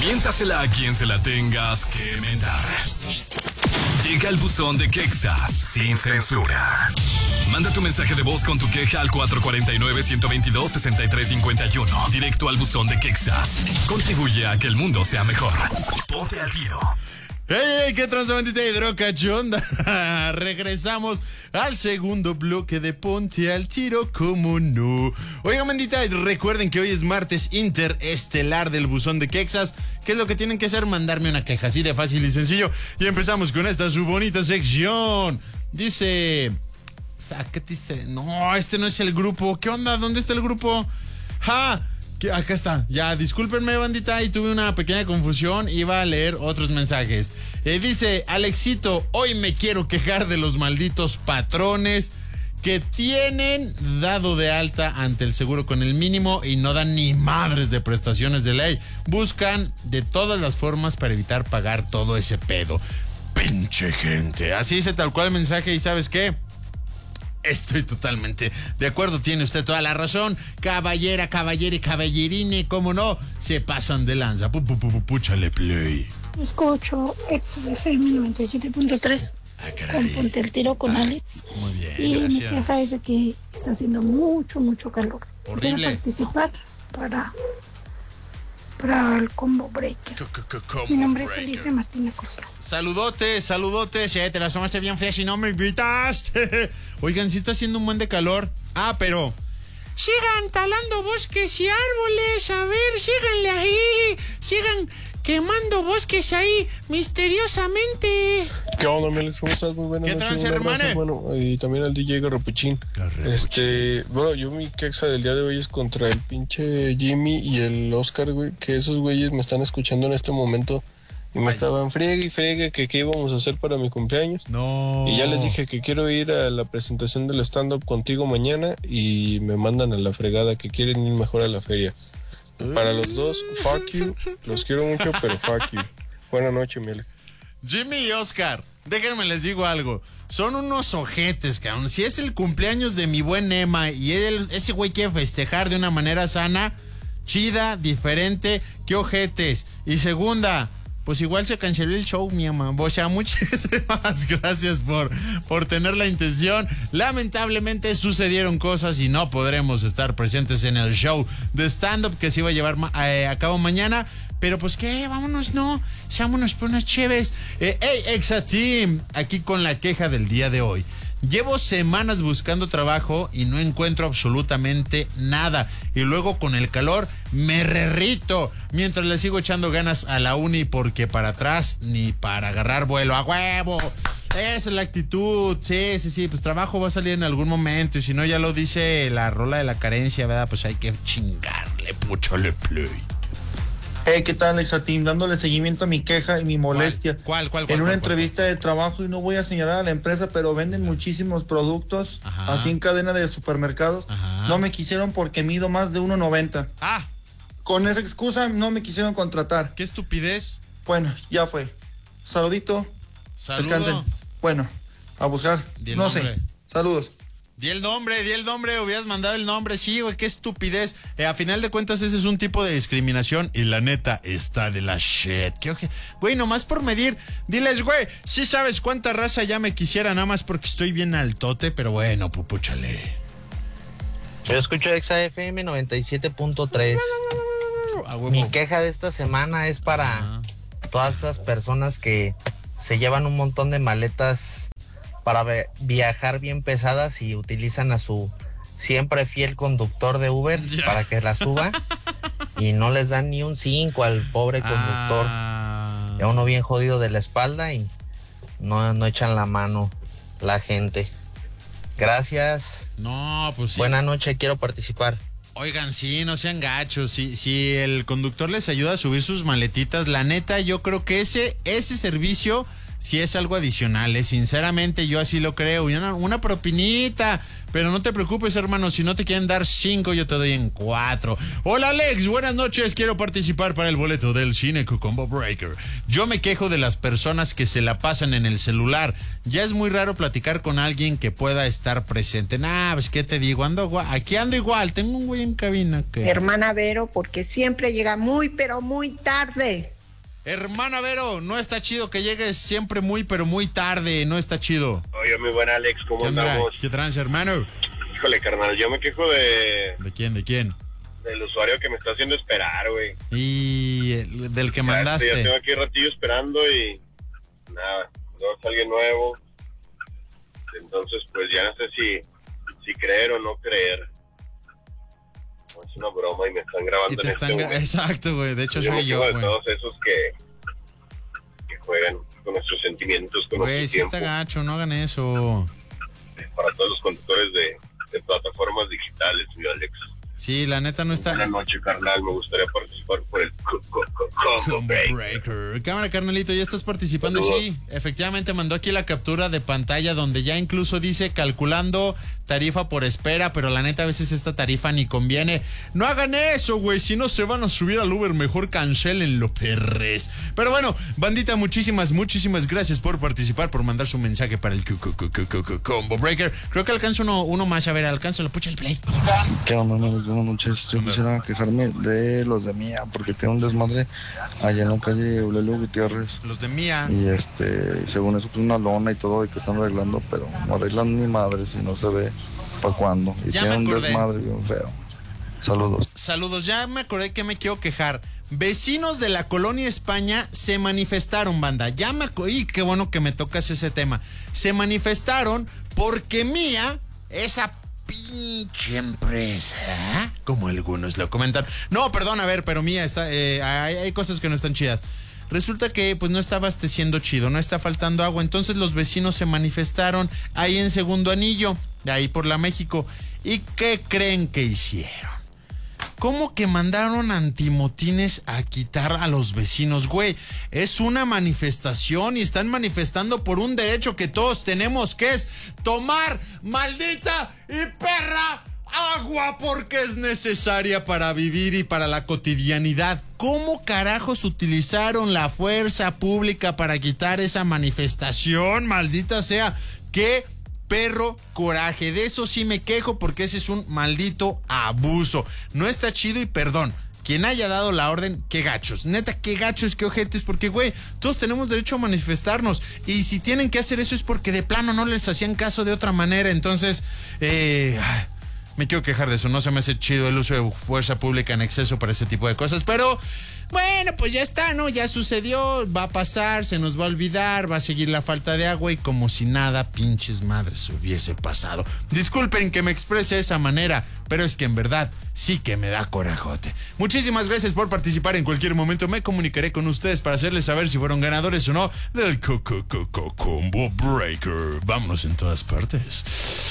Miéntasela a quien se la tengas que mentar. Llega el buzón de Quexas sin censura. Manda tu mensaje de voz con tu queja al 449-122-6351. Directo al buzón de Quexas. Contribuye a que el mundo sea mejor. Ponte al tiro. ¡Hey! ¡Qué transabandita hidrocachonda! Regresamos al segundo bloque de Ponte al Tiro, ¿cómo no? Oigan, bandita, recuerden que hoy es martes interestelar del buzón de Quexas. ¿Qué es lo que tienen que hacer? Mandarme una queja, así de fácil y sencillo. Y empezamos con esta su bonita sección. Dice... ¿Qué dice? No, este no es el grupo. ¿Qué onda? ¿Dónde está el grupo? ¡Ja! Acá está. Ya, discúlpenme, bandita, y tuve una pequeña confusión. Iba a leer otros mensajes. Dice, Alexito, hoy me quiero quejar de los malditos patrones que tienen dado de alta ante el seguro con el mínimo y no dan ni madres de prestaciones de ley. Buscan de todas las formas para evitar pagar todo ese pedo. Pinche gente. Así dice tal cual el mensaje, y ¿sabes qué? Estoy totalmente de acuerdo, tiene usted toda la razón. Caballera, caballero y caballerine, cómo no, se pasan de lanza. Púchale play. Escucho XFM 97.3. Con Ponte el Tiro con Alex. Muy bien, y gracias. mi queja es de que está haciendo mucho calor. Horrible. Quisiera participar para el combo breaker. Mi nombre es Alicia Martina Cruz. Saludote, te la tomaste bien fría si no me invitas. Oigan, sí está haciendo un buen de calor. Pero sigan talando bosques y árboles, a ver, síganle ahí, sigan quemando bosques ahí misteriosamente. ¿Qué onda, Alex? ¿Cómo estás? Muy buenas ¿Qué noches. trance, hermano? Bueno, y también al DJ Garrapuchín. Bueno, yo mi quexa del día de hoy es contra el pinche Jimmy y el Oscar, güey, que esos güeyes me están escuchando en este momento y me estaban friegue y friegue que qué íbamos a hacer para mi cumpleaños. No. Y ya les dije que quiero ir a la presentación del stand-up contigo mañana y me mandan a la fregada que quieren ir mejor a la feria. Para los dos, fuck you. Los quiero mucho, pero fuck you. Buenas noches, mi Alex. Jimmy y Oscar, déjenme les digo algo. Son unos ojetes, cabrón. Si es el cumpleaños de mi buen Emma y ese güey quiere festejar de una manera sana, chida, diferente, qué ojetes. Y segunda, pues igual se canceló el show, mi mamá. O sea, muchísimas gracias por tener la intención. Lamentablemente sucedieron cosas y no podremos estar presentes en el show de stand-up que se iba a llevar a cabo mañana. Pero pues qué, vámonos, no, vámonos por unas chéves. Hey, Exa Team, aquí con la queja del día de hoy. Llevo semanas buscando trabajo y no encuentro absolutamente nada. Y luego con el calor me derrito mientras le sigo echando ganas a la uni porque para atrás ni para agarrar vuelo. ¡A huevo! Esa es la actitud. Sí. Pues trabajo va a salir en algún momento. Y si no, ya lo dice la rola de la carencia, ¿verdad? Pues hay que chingarle, puchale play. Hey, ¿qué tal, Exateam? Dándole seguimiento a mi queja y mi molestia. ¿Cuál? En una entrevista de trabajo, y no voy a señalar a la empresa, pero venden muchísimos productos, así en cadena de supermercados. Ajá. No me quisieron porque mido más de 1.90. Con esa excusa no me quisieron contratar. ¡Qué estupidez! Bueno, ya fue. Saludito. Saludo. Descansen. Bueno, a buscar. No sé. Saludos. Di el nombre, hubieras mandado el nombre, sí, güey, qué estupidez. A final de cuentas ese es un tipo de discriminación y la neta está de la shit. Güey, nomás por medir, diles, güey, sí sabes cuánta raza ya me quisiera, nada más porque estoy bien altote, pero bueno, pupúchale. Yo escucho XFM 97.3. Mi queja de esta semana es para todas esas personas que se llevan un montón de maletas para viajar bien pesadas y utilizan a su siempre fiel conductor de Uber para que la suba y no les dan ni un 5 al pobre conductor. Ya uno bien jodido de la espalda y no echan la mano la gente. Gracias. No, pues sí. Buenas noches, quiero participar. Oigan, sí, no sean gachos. Si el conductor les ayuda a subir sus maletitas, la neta, yo creo que ese servicio sí es algo adicional, sinceramente yo así lo creo. Y una propinita, pero no te preocupes, hermano, si no te quieren dar 5, yo te doy en 4. Hola, Alex, buenas noches, quiero participar para el boleto del Cine Combo Breaker. Yo me quejo de las personas que se la pasan en el celular. Ya es muy raro platicar con alguien que pueda estar presente. Pues qué te digo, aquí ando igual, tengo un güey en cabina que... Hermana Vero, porque siempre llega muy, pero muy tarde. Hermana Vero, no está chido que llegues siempre muy, pero muy tarde. No está chido. Oye, mi buen Alex, ¿cómo andamos? ¿Qué trans, hermano? Híjole, carnal, yo me quejo de... ¿De quién? Del usuario que me está haciendo esperar, güey. Y del que mandaste. Ya tengo aquí ratillo esperando y... Nada, no es alguien nuevo. Entonces, pues ya no sé si creer o no creer. Es una broma y me están grabando en este momento. Exacto, güey. De hecho, soy yo, güey. güey. Todos esos que juegan con nuestros sentimientos, con güey, nuestro sí tiempo. Está gacho, no hagan eso. Para todos los conductores de plataformas digitales, mi Alex. Sí, la neta no está... Buenas noches, carnal. Me gustaría participar por el Combo Breaker. Cámara, carnalito, ya estás participando. Saludos. Sí, efectivamente mandó aquí la captura de pantalla donde ya incluso dice calculando tarifa por espera, pero la neta a veces esta tarifa ni conviene. No hagan eso, güey, si no se van a subir al Uber, mejor cancelenlo, perres. Pero bueno, bandita, muchísimas gracias por participar, por mandar su mensaje para el Combo Breaker. Creo que alcanzo uno más, a ver, alcanzo, pucha el play. ¿Qué onda, amigos? Buenas noches. Yo quisiera quejarme de los de Mía, porque tiene un desmadre allá en la calle Eulelio Gutiérrez. Los de Mía. Y según eso, pues una lona y todo, y que están arreglando, pero no arreglan ni madre si no se ve para cuándo. Y ya tiene un acordé. desmadre bien feo. Saludos, ya me acordé que me quiero quejar. Vecinos de la colonia España se manifestaron, banda. Y qué bueno que me tocas ese tema. Se manifestaron porque Mía, esa pinche empresa, como algunos lo comentan. No, perdón, a ver, pero Mía, hay cosas que no están chidas. Resulta que pues no está abasteciendo chido, no está faltando agua. Entonces los vecinos se manifestaron ahí en Segundo Anillo, ahí por la México. ¿Y qué creen que hicieron? ¿Cómo que mandaron antimotines a quitar a los vecinos, güey? Es una manifestación y están manifestando por un derecho que todos tenemos, que es tomar maldita y perra agua, porque es necesaria para vivir y para la cotidianidad. ¿Cómo carajos utilizaron la fuerza pública para quitar esa manifestación? Maldita sea. ¿Qué perro coraje? De eso sí me quejo, porque ese es un maldito abuso. No está chido y perdón. Quien haya dado la orden, qué gachos. Neta, qué gachos, qué ojetes, porque, güey, todos tenemos derecho a manifestarnos. Y si tienen que hacer eso es porque de plano no les hacían caso de otra manera. Entonces, me quiero quejar de eso. No se me hace chido el uso de fuerza pública en exceso para ese tipo de cosas. Pero, bueno, pues ya está, ¿no? Ya sucedió, va a pasar, se nos va a olvidar, va a seguir la falta de agua y como si nada, pinches madres, hubiese pasado. Disculpen que me exprese de esa manera, pero es que en verdad sí que me da corajote. Muchísimas gracias por participar. En cualquier momento me comunicaré con ustedes para hacerles saber si fueron ganadores o no del Combo Breaker. Vámonos en todas partes.